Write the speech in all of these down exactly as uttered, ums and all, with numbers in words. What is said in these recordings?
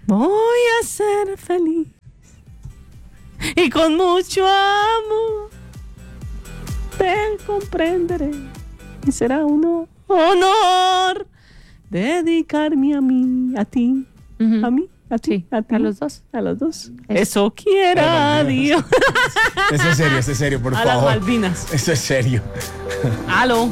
Voy a ser feliz y con mucho amor te comprenderé y será un honor dedicarme a mí, a ti, uh-huh. a mí, a ti, sí, a ti, a los dos, a los dos. Eso, Eso quiera Dios. Eso es serio, eso es serio, por a favor. A las Malvinas. Eso es serio. Aló.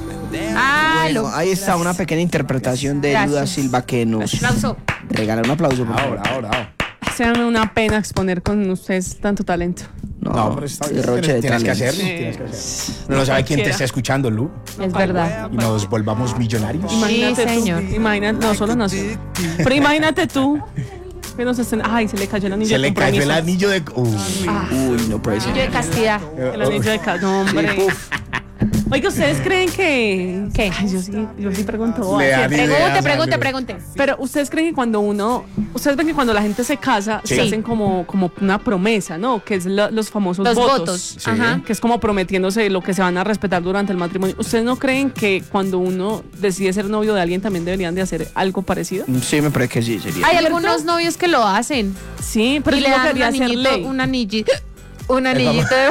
Aló. Bueno, ahí está una pequeña interpretación de Luda Silva que nos aplauso. regala un aplauso. Por Ahora, ahora, ahora. Se me una pena exponer con ustedes tanto talento. No, no, pero está bien. Derroche de Tienes que talento. hacerlo. Tienes que hacerlo. No, no sabe quién te está escuchando, Lu. Es verdad. Y nos volvamos millonarios. Imagínate Sí, tú. señor. Imagínate, no, solo nosotros. Pero imagínate tú. Que nos estén, ay, se le cayó el anillo Se de le cayó el compromiso. anillo de. Uh. Ah, Uy, no puede ser. Anillo de castidad. el anillo de ca- no, hombre. Oiga, ¿ustedes creen que...? ¿Qué? Ay, yo sí, yo sí pregunto. Le ¿a dan quién? ideas, Pregunte, Ale. pregunte, pregunte. Pero ¿ustedes creen que cuando uno... Ustedes ven que cuando la gente se casa, Sí. se hacen como, como una promesa, ¿no? Que es lo- los famosos Los votos. votos. Sí. Ajá. Que es como prometiéndose lo que se van a respetar durante el matrimonio. ¿Ustedes no creen que cuando uno decide ser novio de alguien también deberían de hacer algo parecido? Sí, me parece que sí, sería. Hay ¿Cierto? algunos novios que lo hacen. Sí, pero y yo le no dan un quería hacer anillito, ley. un anillito, un anillito de,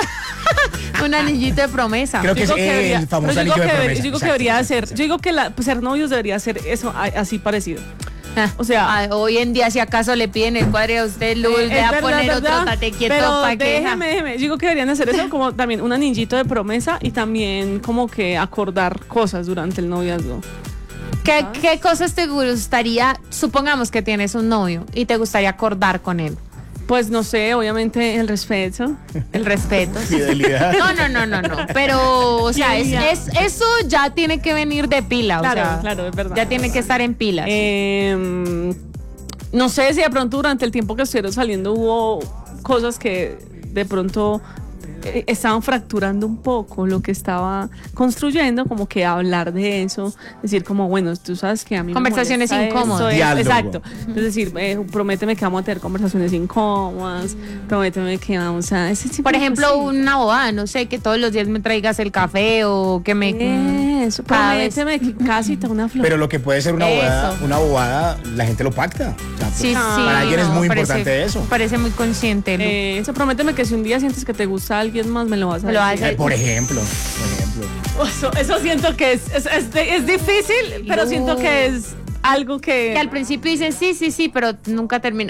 un anillito de promesa. Creo que es Digo que debería- el famoso pero yo anillo digo de que promesa. Yo digo que Exacto, debería exacto, ser, yo digo que la, pues, ser novios debería ser eso, a- así parecido. Ah, O sea, ah, hoy en día si acaso le piden el cuadre a usted, Luz, Eh, le va a poner otro tate quieto pero para que... déjeme, déjeme. Yo digo que deberían hacer eso como también un anillito de promesa y también como que acordar cosas durante el noviazgo. ¿Qué, ¿Qué cosas te gustaría, supongamos que tienes un novio y te gustaría acordar con él? Pues no sé, obviamente el respeto. El respeto. Fidelidad. No, no, no, no, no. Pero, o sea, es, Fidelidad. es- eso ya tiene que venir de pila. Claro, o sea, claro, es verdad. Ya tiene que estar en pilas. Eh, no sé si de pronto durante el tiempo que estuvieron saliendo hubo cosas que de pronto eh, estaban fracturando un poco lo que estaba construyendo, como que hablar de eso, decir como, bueno, tú sabes que a mí me Conversaciones molesta incómodas. esto, es- Diálogo. exacto. Es decir, eh, prométeme que vamos a tener conversaciones incómodas, prométeme que vamos a... ese tipo Por de ejemplo, cosas. una bobada, no sé, que todos los días me traigas el café o que me... Eso, cada vez- prométeme que casi te una flor. Pero lo que puede ser una Eso. bobada, una bobada, la gente lo pacta. O sea, Sí, sí. Para alguien es muy parece- importante eso. Parece muy consciente. ¿no? Eh, eso, prométeme que si un día sientes que te gusta alguien más, me lo vas a Me lo vas a decir. decir. Eh, por ejemplo, por ejemplo. Eso, eso siento que es, es, es, es difícil, pero No. siento que es algo que... Que al principio dicen sí, sí, sí, pero nunca termina.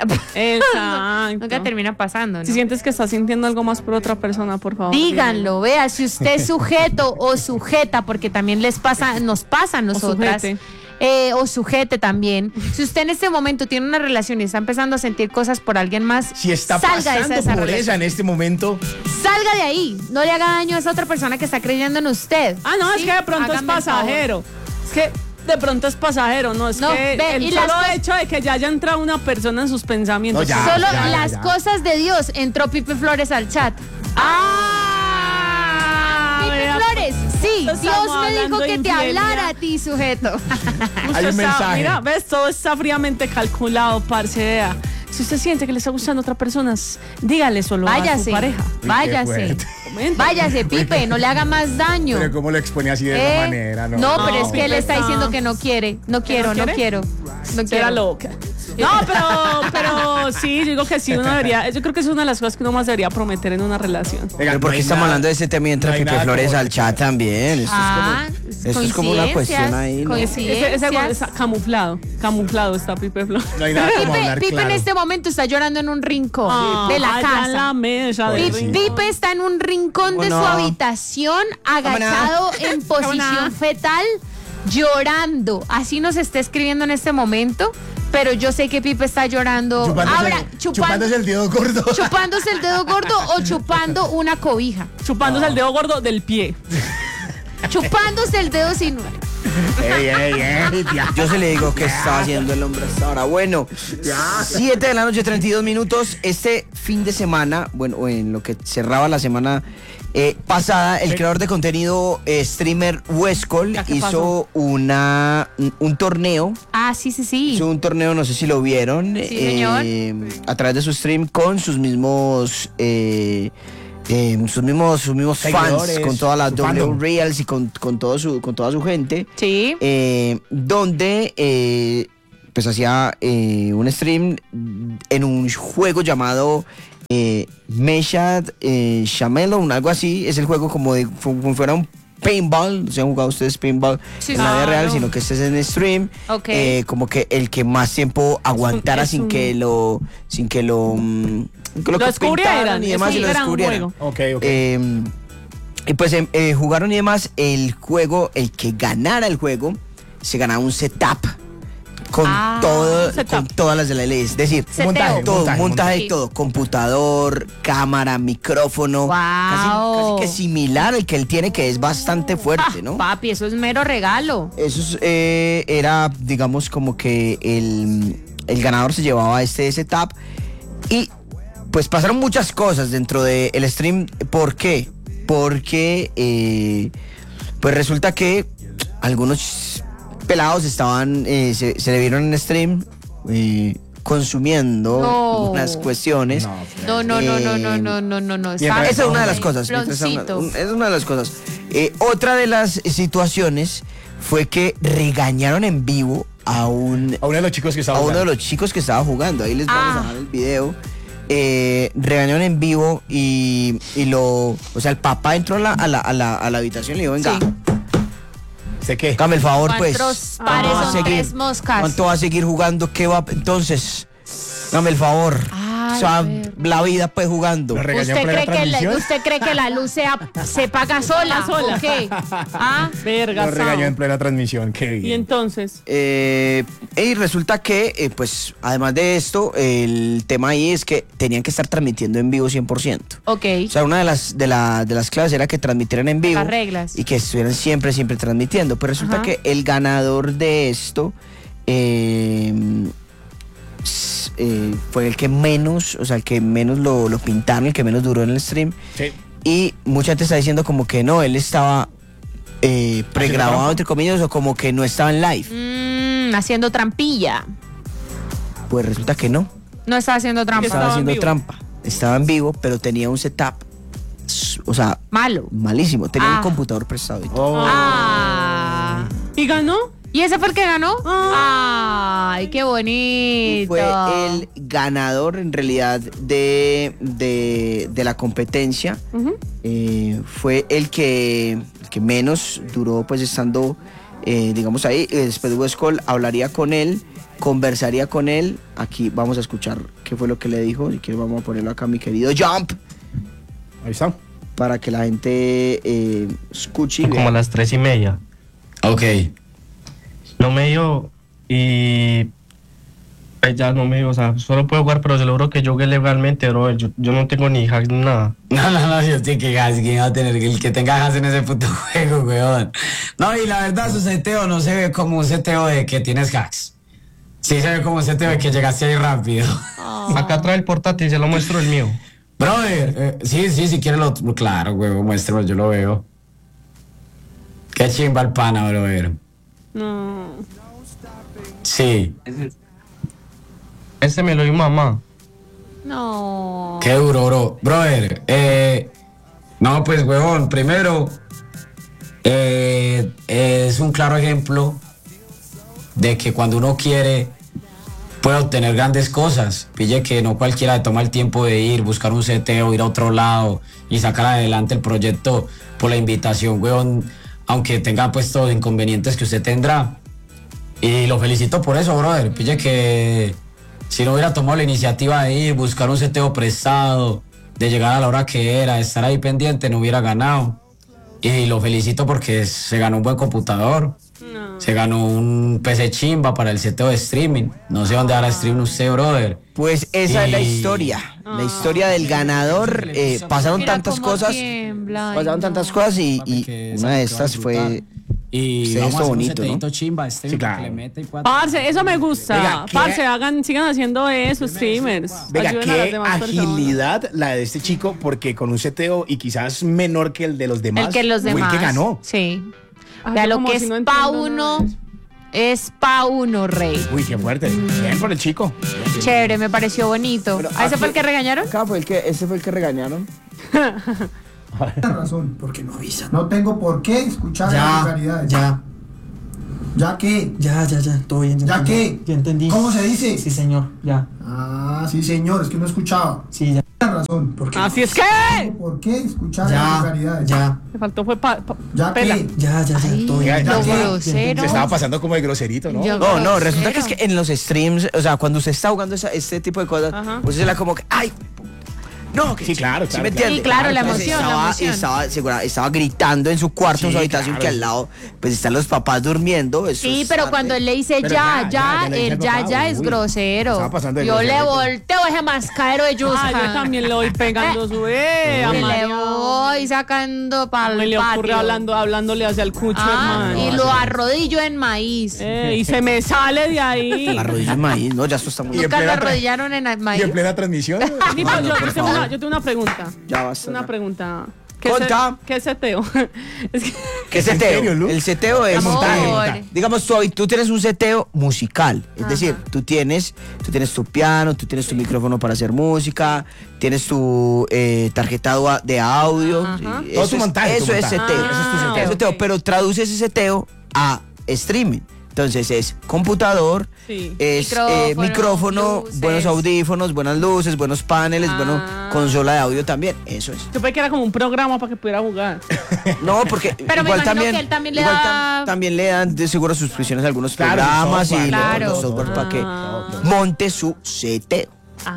Exacto. Nunca termina pasando, ¿no? Si sientes que estás sintiendo algo más por otra persona, por favor. Díganlo, vea, si usted es sujeto o sujeta, porque también les pasa, nos pasa a nosotras. sujete. eh, o sujete también. Si usted en este momento tiene una relación y está empezando a sentir cosas por alguien más, Si está salga de esa, pasando esa por relación. esa en este momento, Salga de ahí. No le haga daño a esa otra persona que está creyendo en usted. Ah, no, es ¿Sí? que de pronto es Hágame el favor. pasajero. Es que de pronto es pasajero, no es No, que ve, el y solo las cosas- hecho de que ya haya entrado una persona en sus pensamientos. No, ya. Solo ya, las ya. cosas de Dios. Entró Pipe Flores al chat. ¡Ah! Pipe vea, Flores, sí, estamos Dios me dijo hablando de que te infidelidad. hablara a ti, sujeto. Usted Hay un está- mensaje. Mira, ves, todo está fríamente calculado, parce. Vea. Si usted siente que le está gustando a otra persona, dígale solo a su Váyase, pareja. qué váyase. fuerte. Comenta. Váyase, Pipe, no le haga más daño. pero ¿cómo lo expone así de ¿Eh? esa manera? No, No, pero es que él Pipe está está- diciendo que no quiere. No quiero, no quiere? quiero. No Será quiero. loca. No, pero, pero sí, yo digo que sí, uno debería, yo creo que es una de las cosas que uno más debería prometer en una relación. Oiga, Pero no ¿por qué hay estamos nada- hablando de ese tema y entra no hay Pipe nada Flores como- al chat también? Esto Ah, es como, esto es como una cuestión ahí, ¿no? coincidencias, Ese, ese coincidencias. está camuflado, camuflado está Pipe Flores. No hay nada como Pipe, hablar Pipe claro. en este momento está llorando en un rincón Ah, de la allá en casa. la mesa de Pi- Pues sí. Pipe está en un rincón de ¿Cómo su no? habitación, agachado en posición fetal, llorando. Así nos está escribiendo en este momento, pero yo sé que Pipe está llorando. Chupándose, Ahora, el- chupan- chupándose el dedo gordo. chupándose el dedo gordo o chupando una cobija. Chupándose el dedo gordo del pie. Chupándose el dedo sin ey, ey, ey, ya. Yo se le digo que está haciendo el hombre hasta ahora. Bueno, siete de la noche, treinta y dos minutos. Este fin de semana, bueno, en lo que cerraba la semana eh, pasada, el Sí. creador de contenido eh, streamer Westcol ¿Ya qué hizo pasó? una, un, un torneo. Ah, sí, sí, sí. Hizo un torneo, no sé si lo vieron, Sí, señor. eh, a través de su stream con sus mismos... eh, eh, sus mismos, sus mismos fans, Seguidores, con todas las su W fandom. Reels y con, con, todo su, con toda su gente. Sí. Eh, donde eh, pues hacía eh, un stream en un juego llamado eh, Meshad eh, Shamelon, algo así. Es el juego como de como fuera un paintball. No se han jugado ustedes paintball Sí, en la vida claro. real, sino que este es en stream. Ok. Eh, como que el que más tiempo aguantara es sin un- que lo sin que lo mm, que Lo pintaran descubrieran, y demás sí, y lo era un descubrieran. juego. Ok, ok. Eh, y pues em, eh, jugaron y demás. El juego, el que ganara el juego, se ganaba un setup con Ah, todo, setup. con todas las de la ley. Es decir, Seteo. montaje, todo, montaje, montaje. y todo, computador, cámara, micrófono, casi, Wow. casi que similar al que él tiene, que es bastante fuerte, Ah, ¿no? papi, eso es mero regalo. Eso es, eh, era, digamos, como que el, el ganador se llevaba este setup. Y pues pasaron muchas cosas dentro del stream. ¿Por qué? Porque eh, pues resulta que algunos pelados estaban, eh, se, se le vieron en stream eh, consumiendo No. unas cuestiones. No, no, no, no, no, Eh, no, no, no, no. mientras- Esa es una de las cosas. mientras una- Ploncito. un- es una de las cosas. Eh, otra de las situaciones fue que regañaron en vivo a un A uno de los chicos que estaba a uno de jugando. los chicos que estaba jugando. Ahí les vamos Ah. a dejar el video. Eh, regañaron en vivo y, y lo. O sea, el papá entró a la, a la, a la, a la habitación y le dijo: venga, Sí. ¿Sé qué? hágame el favor, pues. ¿Cuántos Ah, pares ¿Cuánto va a son seguir? tres moscas? ¿Cuánto va a seguir jugando? ¿Qué va? Entonces, dame el favor. Ay, o sea, ver. la vida, pues, jugando. Lo regañó ¿Usted en plena cree, que la, transmisión. ¿Usted cree que la luz sea- se paga sola? sola. ¿O qué? ¿Ah? Verga, Lo regañó en Sao. plena transmisión. Qué Y bien. entonces, Eh, y resulta que, eh, pues, además de esto, el tema ahí es que tenían que estar transmitiendo en vivo cien por ciento. Ok. O sea, una de las, de, la, de las claves era que transmitieran en vivo. Las reglas. Y que estuvieran siempre, siempre transmitiendo. Pero resulta Ajá. que el ganador de esto eh, s- eh, fue el que menos, o sea, el que menos lo, lo pintaron, el que menos duró en el stream. Sí. Y mucha gente está diciendo como que no, él estaba eh, pregrabado, trampa. entre comillas, o como que no estaba en live. Mm, haciendo trampilla. Pues resulta que no. No está haciendo trampa. Estaba Estaba en haciendo vivo. trampa. Estaba en vivo, pero tenía un setup, s- o sea, Malo. malísimo. Tenía Ah. un computador prestado y todo. Oh. Ah. ¿y ganó? ¿Y ese fue el que ganó? Ay, qué bonito. Fue el ganador en realidad de, de, de la competencia. Ujú. Eh, fue el que, el que menos duró pues estando, eh, digamos ahí. Eh, Después Westcol hablaría con él, conversaría con él. Aquí vamos a escuchar qué fue lo que le dijo. Si quieres vamos a ponerlo acá, mi querido Jump, Ahí está. para que la gente eh, escuche. y como a vea. las tres y media. Ok. No me dio y pues ya no me dio, o sea, solo puedo jugar, pero se logro que yo jugué legalmente, bro. Yo, yo no tengo ni hack ni nada. No, no, no, yo estoy que gas, ¿quién va a tener? El que tenga gas en ese puto juego, weón. No, y la verdad, su seteo no se ve como un seteo de que tienes hacks. Sí se ve como un seteo de que llegaste ahí rápido. Acá trae el portátil, se lo muestro el mío. Brother, eh, sí, sí, si quieres lo... Claro, weón, muéstralo, yo lo veo. Qué chimba el pana, brother. No. Sí, Ese me lo dio mamá. No. qué duro, bro. Brother, eh... No, pues, weón, primero... eh, es un claro ejemplo de que cuando uno quiere puede obtener grandes cosas. Pille que no cualquiera toma el tiempo de ir, buscar un seteo, ir a otro lado y sacar adelante el proyecto por la invitación, weón, aunque tenga pues todos los inconvenientes que usted tendrá. Y lo felicito por eso, brother. Pille que si no hubiera tomado la iniciativa de ir, buscar un seteo prestado, de llegar a la hora que era, de estar ahí pendiente, no hubiera ganado. Y lo felicito porque se ganó un buen computador. No. Se ganó un P C chimba para el seteo de streaming. No sé dónde hará stream usted, brother. Pues esa es la Y- historia. La historia del ganador. Eh, pasaron Mira tantas cómo cosas. tiembla, ay, Pasaron no. tantas cosas y, Papi, y que una de esa estas va a fue. disfrutar. Y Sí, vamos esto a hacer bonito, un setadito ¿no? chimba, este Sí, para que claro. le meta y pueda- Parce, eso me gusta. Venga, ¿qué- Parce, hagan, sigan haciendo eso, streamers. Venga, Ayuden a las qué demás personas. agilidad la de este chico, porque con un seteo y quizás menor que el de los demás, El que los fue demás. el que ganó. Sí. Ay, Vea yo lo como que si es no pa' entiendo nada uno. de eso. Es pa' uno, rey. Uy, qué fuerte. Bien por el chico. Chévere, me pareció bonito. Pero ¿A ese fue el aquí- que regañaron? Acá fue el que, ese fue el que regañaron. razón, porque no avisa. No tengo por qué escuchar Ya, vulgaridades. ya. ¿Ya qué? Ya, ya, ya, todo bien. ¿Ya entendí. qué? Ya entendí. ¿Cómo se dice? Sí, señor, ya. Ah, sí, señor, es que no escuchaba. Sí, ya. Tienes razón. ¿Por qué? Así es que. ¿Por qué escuchar Ya, las vulgaridades? ya. Me faltó fue pa, pa- ¿Ya pela. qué? Ya, ya, ya, Ay, todo bien. Ya, lo ya. grosero. Se estaba pasando como de groserito, ¿no? Yo- No, no, resulta grosero. que es que en los streams, o sea, cuando usted está jugando esa- este tipo de cosas, Ajá. pues es la como que, ay, no, que Sí, claro, ¿sí claro, me claro. entiende? Sí, claro, la Entonces, emoción, la estaba, emoción. Estaba, segura- estaba gritando en su cuarto, en su Sí, habitación, claro. que al lado, pues están los papás durmiendo. Eso Sí, es pero arte. cuando él le dice Pero ya, ya, ya, ya, ya le dice él al ya, papá, ya es uy, grosero. estaba pasando de Yo le grosero. volteo ese mascadero de Yusca. Ah, yo también le voy pegando su eh, a Y le María. voy sacando para Me el le ocurre patio. hablando, hablándole hacia el cucho, Ah, hermano. y lo arrodillo en maíz. Eh, y se me sale de ahí. Arrodillo de maíz, no, ya esto está muy... Y en ¿Nunca lo plena tra- arrodillaron en el Y maíz? en plena transmisión. Ni pa- yo, yo tengo una, yo tengo una pregunta. Ya basta. Una ya. pregunta. ¿Qué Conta. se- ¿Qué es seteo? Es que- ¿Qué ¿En seteo? serio, Lu? El seteo es Amor. montaje. Digamos, tú, tú tienes un seteo musical. Es Ajá. decir, tú tienes, tú tienes tu piano, tú tienes tu micrófono para hacer música, tienes tu eh, tarjeta au- de audio. Ajá. Sí, Todo eso tu es- montaje, tu Eso es montaje. seteo. Ah, Eso es tu seteo. ok. Seteo, pero traduce ese seteo a streaming. Entonces es computador, Sí. es Micrófono, eh, micrófono, luces. buenos audífonos, buenas luces, buenos paneles, Ah. bueno, consola de audio también. Eso es. Yo pensé que era como un programa para que pudiera jugar. No, porque Pero me igual imagino también, que él también le igual da- tam- también le dan de seguro suscripciones a algunos Claro, programas software, y los- claro. los software para que Ah. monte su seteo.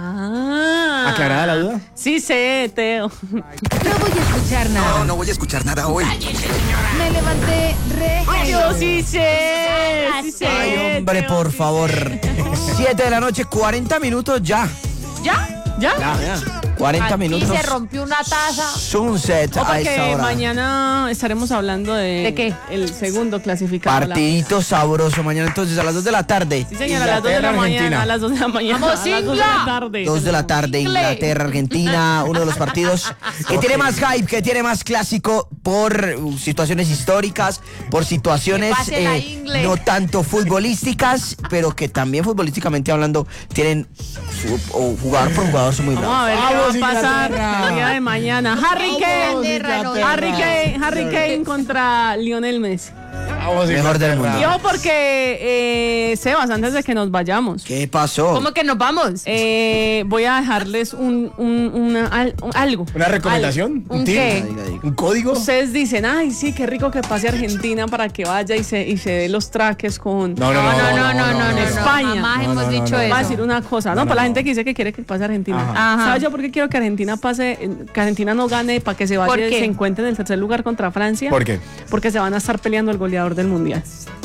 Ah. ¿Aclarada la duda? Sí, seteo. No voy a escuchar nada. no voy a escuchar nada hoy. Me levanté re. Yo sí sé. Sí sé. Ay, hombre, seteo, por sí favor. sé. siete de la noche, cuarenta minutos ya. ¿Ya? ¿Ya? cuarenta Aquí minutos. se rompió una taza. Sunset O a esta porque hora. mañana estaremos hablando de... ¿De qué? El segundo clasificado. Partidito sabroso mañana entonces a las dos de la tarde. Sí, señora, a las dos de la Inglaterra, mañana. Argentina. A las dos de la mañana. ¡Vamos, a las dos de Ingla! la tarde. dos de la tarde, Ingle. Inglaterra, Argentina, uno de los partidos que tiene más hype, que tiene más clásico por uh, situaciones históricas, por situaciones Que pase la eh, Ingle. no tanto futbolísticas, pero que también futbolísticamente hablando tienen su- o jugador por jugador son muy Vamos bravos. a ver qué Vamos, va a pasar Inglaterra. el día de mañana. Harry Kane. Inglaterra, no, Harry Kane, Harry Kane contra Lionel Messi. Vamos, Mejor del mundo. Y ojo porque, eh, Sebas, antes de que nos vayamos, ¿Qué pasó? ¿Cómo que nos vamos? eh, voy a dejarles un, un- una, al- un- algo. ¿Una recomendación? Algo. ¿Un tip? qué? Diga, diga. ¿Un código? Ustedes dicen, ay, sí, qué rico que pase Argentina para que vaya y se, y se dé los traques con... No, no, No, no, no, no, no, no. España. Jamás No, hemos no, no, dicho no. Voy a eso. decir una cosa, ¿no? No, no, Para la no. gente que dice que quiere que pase Argentina. Ajá. Ajá. ¿Sabes yo por qué quiero que Argentina pase, que Argentina no gane para que se vaya ¿Por y qué? se encuentre en el tercer lugar contra Francia? ¿Por qué? Porque se van a estar peleando el goleador del mundial.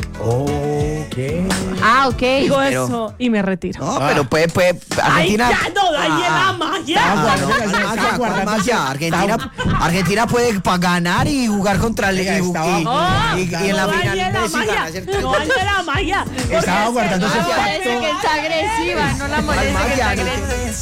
Ok. Ah, ok. Digo pero- eso y me retiro. No, pero puede, puede. Argentina. ¡Ay, ya no dañé Ah, la magia! Ah, no, Estaba ¿cuál magia? ¿Cuál guardando- magia? Argentina, Argentina puede pa- ganar y jugar contra el Oiga, y, estaba- y- ¡Oh! y- y en la no final dañé la Messi gana, magia! ¿cierto? ¡No dañé la magia! Estaba guardando ese Ah, pacto. parece que está agresiva, no la molesta que está magia, agresiva.